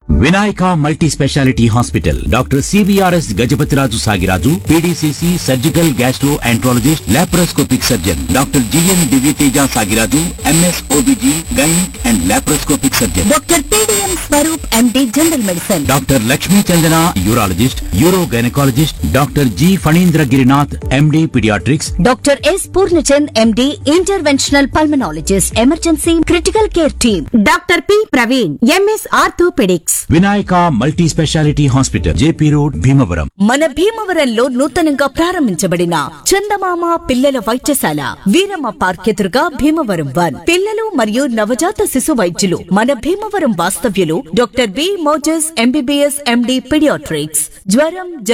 Vinayaka multi speciality hospital doctor CBRS Gajapathiraju Sagiraju PDCC surgical gastro enterologist laparoscopic surgeon doctor GN Divyateja Sagiraju MS OBG gynaec and laparoscopic surgeon doctor PDM Swaroop MD general medicine doctor Lakshmi Chandana urologist euro gynaecologist doctor G Phanindra Girinath MD paediatrics doctor yes Purnachand MD interventional pulmonologist emergency critical care team doctor P Praveen MS orthopaedics Vinayaka multi speciality hospital JP road Bhimavaram. మన భీమవరంలో నూతనంగా ప్రారంభించబడిన చందమామ పిల్లల వైద్యశాల Veeramma park ఎదురుగా భీమవరం 1 పిల్లలు మరియు నవజాత శిశు వైద్యులు మన భీమవరం వాస్తవ్యులు doctor B Moses MBBS MD paediatrics జ్వరం